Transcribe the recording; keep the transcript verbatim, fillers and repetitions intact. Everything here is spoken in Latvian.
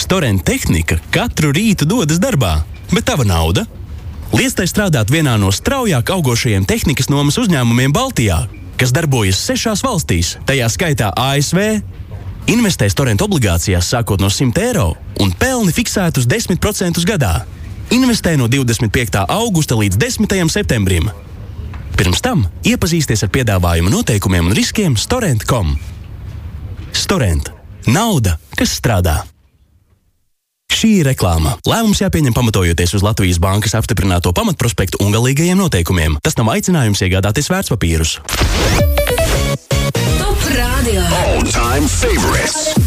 Storent tehnika katru rītu dodas darbā, bet tava nauda? Liec tai strādāt vienā no straujāk augošajiem tehnikas nomas uzņēmumiem Baltijā, kas darbojas sešās valstīs, tajā skaitā A S V. Investē Storent obligācijās sākot no simt eiro un pelni fiksētus desmit procentus gadā. Investē no divdesmit piektā augusta līdz desmitajam septembrim. Pirms tam iepazīsties ar piedāvājumu noteikumiem un riskiem storent punktu com. Storent. Nauda, kas strādā. Šī ir reklāma. Lēmums jāpieņem pamatojoties uz Latvijas bankas apstiprināto pamatprospektu un galīgajiem noteikumiem. Tas nav aicinājums iegādāties vērtspapīrus. Top Radio. All-time favorites.